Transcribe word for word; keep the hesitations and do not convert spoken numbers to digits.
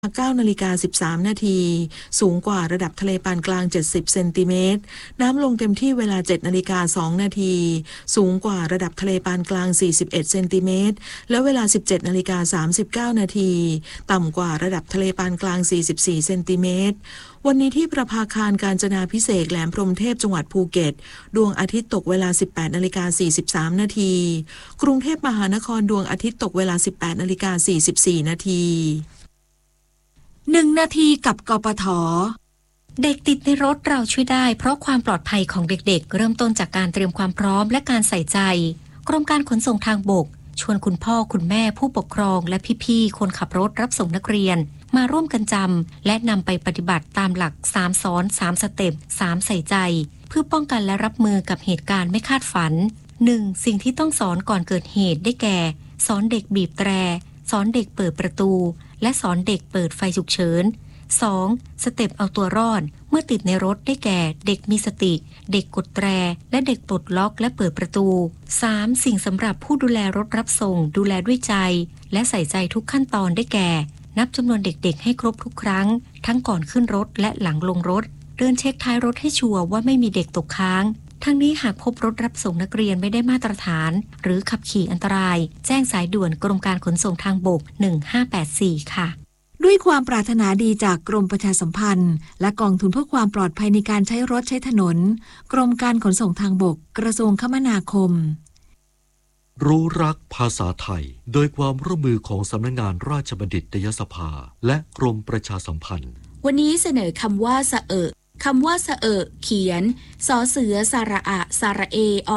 เก้านาฬิกาสิบสามนาทีสูงกว่าระดับทะเลปานกลางเจ็ดสิบเซนติเมตรน้ำลงเต็มที่เวลาเจ็ดนาฬิกาสองนาทีสูงกว่าระดับทะเลปานกลางสี่สิบเอ็ดเซนติเมตรและเวลาสิบเจ็ดนาฬิกาสามสิบเก้านาทีต่ำกว่าระดับทะเลปานกลางสี่สิบสี่เซนติเมตรวันนี้ที่ประภาคารกาญจนาภิเษกแหลมพรหมเทพจังหวัดภูเก็ตดวงอาทิตย์ตกเวลาสิบแปดนาฬิกาสี่สิบสามนาทีกรุงเทพมหานครดวงอาทิตย์ตกเวลาสิบแปดนาฬิกาสี่สิบสี่นาทีหนึ่งนาทีกับกปท. เด็กติดในรถเราช่วยได้เพราะความปลอดภัยของเด็กๆเริ่มต้นจากการเตรียมความพร้อมและการใส่ใจกรมการขนส่งทางบกชวนคุณพ่อคุณแม่ผู้ปกครองและพี่ๆคนขับรถรับส่งนักเรียนมาร่วมกันจำและนำไปปฏิบัติตามหลักสามซ้อนสามสเต็ปสามใส่ใจเพื่อป้องกันและรับมือกับเหตุการณ์ไม่คาดฝัน หนึ่ง สิ่งที่ต้องสอนก่อนเกิดเหตุได้แก่สอนเด็กบีบแตรสอนเด็กเปิดประตูและสอนเด็กเปิดไฟฉุกเฉิน สอง สเต็ปเอาตัวรอดเมื่อติดในรถได้แก่เด็กมีสติเด็กกดแตรและเด็กปลดล็อกและเปิดประตู สาม สิ่งสำหรับผู้ดูแลรถรับส่งดูแลด้วยใจและใส่ใจทุกขั้นตอนได้แก่นับจำนวนเด็กๆให้ครบทุกครั้งทั้งก่อนขึ้นรถและหลังลงรถเดินเช็คท้ายรถให้ชัวร์ว่าไม่มีเด็กตกค้างทั้งนี้หากพบรถรับส่งนักเรียนไม่ได้มาตรฐานหรือขับขี่อันตรายแจ้งสายด่วนกรมการขนส่งทางบกหนึ่งห้าแปดสี่ค่ะด้วยความปรารถนาดีจากกรมประชาสัมพันธ์และกองทุนเพื่อความปลอดภัยในการใช้รถใช้ถนนกรมการขนส่งทางบกกระทรวงคมนาคมรู้รักภาษาไทยโดยความร่วมมือของสำนักงานราชบัณฑิตยสภาและกรมประชาสัมพันธ์วันนี้เสนอคำว่าสะเอะคำว่าสะเอะเขียนสอเสือสระอะสระเออ